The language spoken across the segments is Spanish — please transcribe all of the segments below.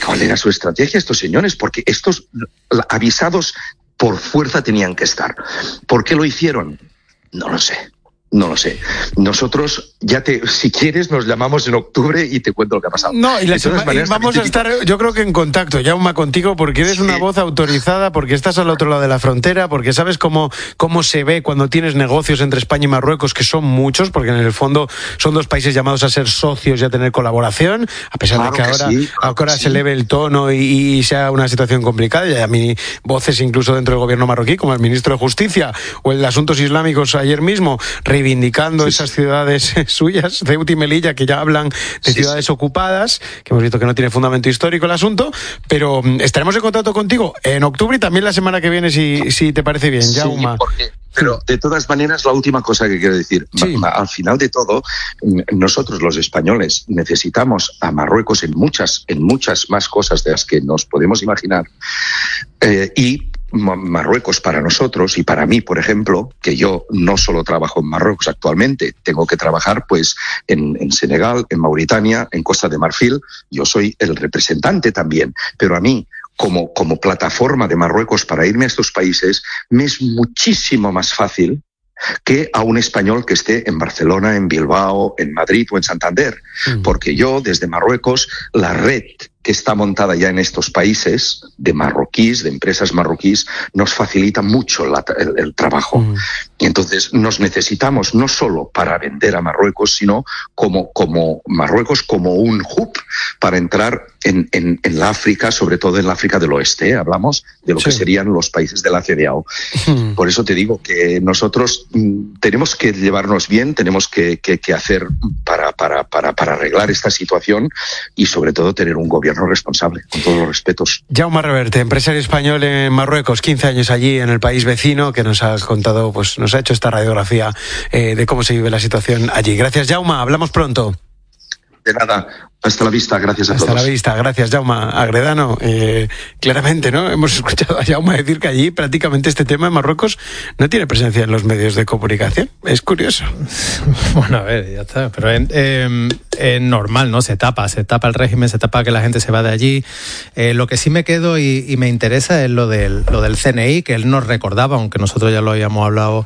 ¿Cuál era su estrategia estos señores? Porque estos avisados por fuerza tenían que estar. ¿Por qué lo hicieron? No lo sé. Nosotros, si quieres, nos llamamos en octubre y te cuento lo que ha pasado. No, y vamos a estar, yo creo que en contacto, Jaume, contigo, porque eres una voz autorizada, porque estás al otro lado de la frontera, porque sabes cómo se ve cuando tienes negocios entre España y Marruecos, que son muchos, porque en el fondo son dos países llamados a ser socios y a tener colaboración, a pesar de que ahora se eleve el tono y sea una situación complicada. Y a mí voces incluso dentro del gobierno marroquí, como el ministro de Justicia o el de Asuntos Islámicos ayer mismo, reivindicando esas ciudades suyas, Ceuta y Melilla, que ya hablan de ciudades ocupadas, que hemos visto que no tiene fundamento histórico el asunto, pero estaremos en contacto contigo en octubre y también la semana que viene, si te parece bien, Jaume. Pero de todas maneras, la última cosa que quiero decir, al final de todo, nosotros los españoles necesitamos a Marruecos en muchas más cosas de las que nos podemos imaginar, y Marruecos para nosotros y para mí, por ejemplo, que yo no solo trabajo en Marruecos actualmente, tengo que trabajar pues en Senegal, en Mauritania, en Costa de Marfil. Yo soy el representante también, pero a mí, como plataforma de Marruecos para irme a estos países, me es muchísimo más fácil que a un español que esté en Barcelona, en Bilbao, en Madrid o en Santander. Porque yo, desde Marruecos, la red que está montada ya en estos países, de marroquíes, de empresas marroquíes, nos facilita mucho el trabajo. Y entonces nos necesitamos no solo para vender a Marruecos, sino como Marruecos como un hub para entrar en la África, sobre todo en la África del Oeste. Hablamos de lo que serían los países de la CEDEAO. Por eso te digo que nosotros tenemos que llevarnos bien, tenemos que hacer para arreglar esta situación y sobre todo tener un gobierno responsable, con todos los respetos. Jaume Reverte, empresario español en Marruecos, 15 años allí en el país vecino, que nos ha contado, pues nos ha hecho esta radiografía de cómo se vive la situación allí. Gracias, Jaume, hablamos pronto. De nada, hasta la vista, gracias a todos. Hasta la vista, gracias, Jaume Agredano. Claramente, ¿no? Hemos escuchado a Jaume decir que allí prácticamente este tema en Marruecos no tiene presencia en los medios de comunicación. Es curioso. Bueno, a ver, ya está. Pero es normal, ¿no? Se tapa el régimen, se tapa que la gente se va de allí. Lo que sí me quedo y me interesa es lo del CNI, que él nos recordaba, aunque nosotros ya lo habíamos hablado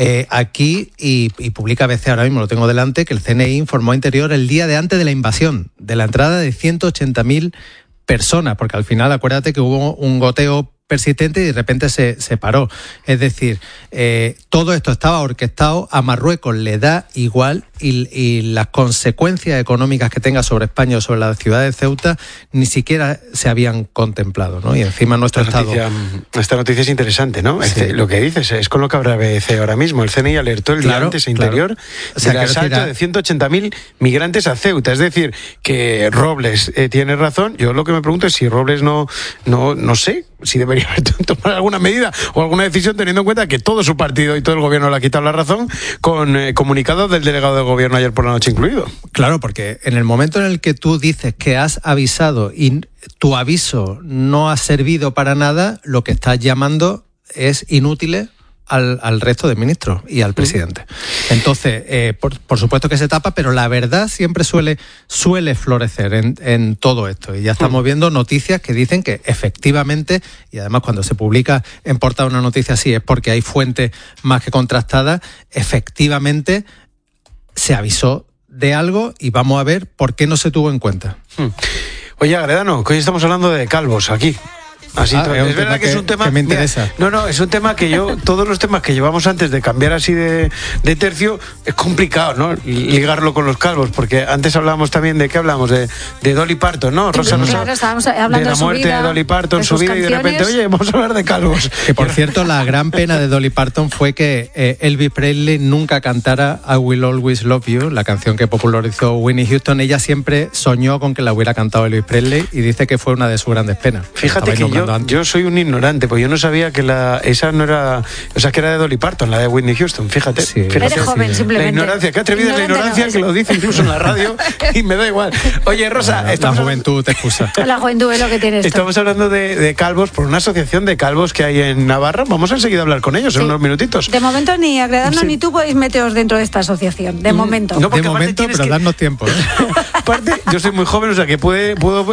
aquí, y publica ABC, ahora mismo lo tengo delante, que el CNI informó a Interior el día de antes de la invasión, de la entrada de 180.000 personas, porque al final acuérdate que hubo un goteo persistente y de repente se paró. Es decir, todo esto estaba orquestado, a Marruecos le da igual y las consecuencias económicas que tenga sobre España o sobre la ciudad de Ceuta ni siquiera se habían contemplado, ¿no? Y encima nuestro Esta noticia es interesante, ¿no? Sí. Lo que dices es con lo que habrá BBC ahora mismo. El CNI alertó el día antes a Interior del asalto de 180.000 migrantes a Ceuta. Es decir, que Robles tiene razón. Yo lo que me pregunto es si Robles no sé, si debería haber tomado alguna medida o alguna decisión, teniendo en cuenta que todo su partido y todo el gobierno le ha quitado la razón, con comunicado del delegado del gobierno ayer por la noche incluido. Claro, porque en el momento en el que tú dices que has avisado y tu aviso no ha servido para nada, lo que estás llamando es inútiles al resto de ministros y al presidente. Entonces, por supuesto que se tapa, pero la verdad siempre suele florecer en todo esto. Y ya estamos viendo noticias que dicen que efectivamente, y además cuando se publica en portada una noticia así es porque hay fuentes más que contrastadas, efectivamente se avisó de algo y vamos a ver por qué no se tuvo en cuenta. Oye, Agredano, que hoy estamos hablando de calvos aquí. Así, es verdad que es un tema que me interesa. No, es un tema que todos los temas que llevamos antes de cambiar así de tercio, es complicado, ¿no? Ligarlo con los calvos, porque antes hablábamos también de Dolly Parton, ¿no? Rosa, claro, estábamos hablando de la muerte de Dolly Parton, su vida, y de repente, oye, vamos a hablar de calvos. Que por cierto, la gran pena de Dolly Parton fue que Elvis Presley nunca cantara I Will Always Love You, la canción que popularizó Whitney Houston. Ella siempre soñó con que la hubiera cantado Elvis Presley y dice que fue una de sus grandes penas. Fíjate que yo soy un ignorante, pues yo no sabía que esa no era, o sea, que era de Dolly Parton, la de Whitney Houston, fíjate. Sí. Eres joven, simplemente. La ignorancia, qué atrevida la ignorancia, que lo dice incluso en la radio y me da igual. Oye, Rosa, la juventud te excusa. La juventud es lo que tiene esto. Estamos hablando de calvos por una asociación de calvos que hay en Navarra. Vamos a enseguida a hablar con ellos en unos minutitos. De momento ni Agredano ni tú podéis meteros dentro de esta asociación, de momento. No, de momento, pero darnos tiempo. Aparte, yo soy muy joven, o sea que puedo